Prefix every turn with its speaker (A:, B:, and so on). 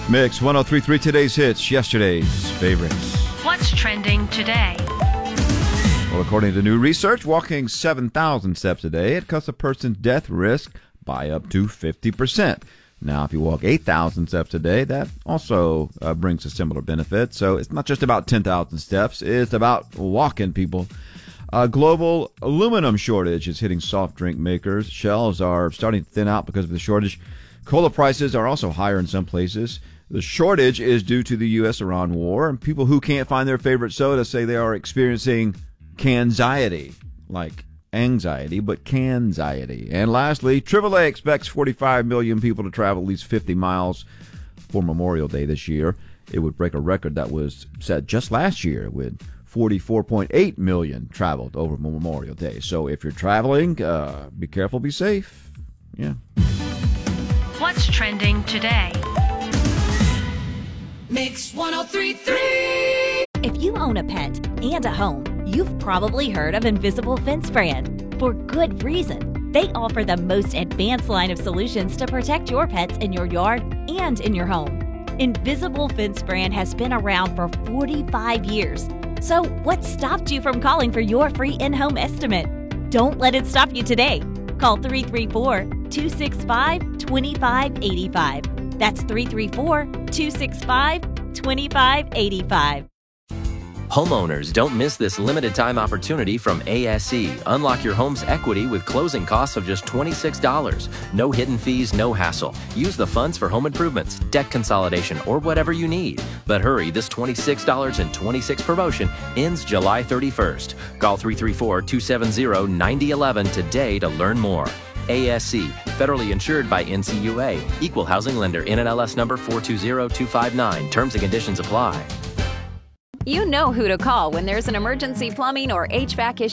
A: Mix 103.3, today's hits, yesterday's favorites.
B: What's trending today?
A: Well, according to new research, walking 7,000 steps a day, it cuts a person's death risk by up to 50%. Now, if you walk 8,000 steps a day, that also brings a similar benefit. So it's not just about 10,000 steps, it's about walking, people. A global aluminum shortage is hitting soft drink makers. Shelves are starting to thin out because of the shortage. Cola prices are also higher in some places. The shortage is due to the U.S.-Iran war, and people who can't find their favorite soda say they are experiencing canxiety, like anxiety, but canxiety. And lastly, AAA expects 45 million people to travel at least 50 miles for Memorial Day this year. It would break a record that was set just last year with 44.8 million traveled over Memorial Day. So if you're traveling, be careful, be safe. Yeah.
B: What's trending today?
C: Mix 103.3.
D: If you own a pet and a home, you've probably heard of Invisible Fence Brand. For good reason. They offer the most advanced line of solutions to protect your pets in your yard and in your home. Invisible Fence Brand has been around for 45 years. So what stopped you from calling for your free in-home estimate? Don't let it stop you today. Call 334-265-2585. That's 334-265-2585.
E: Homeowners, don't miss this limited time opportunity from ASE. Unlock your home's equity with closing costs of just $26. No hidden fees, no hassle. Use the funds for home improvements, debt consolidation, or whatever you need. But hurry, this $26.26 promotion ends July 31st. Call 334-270-9011 today to learn more. ASC, federally insured by NCUA. Equal housing lender, NMLS number 420259. Terms and conditions apply.
F: You know who to call when there's an emergency plumbing or HVAC issue.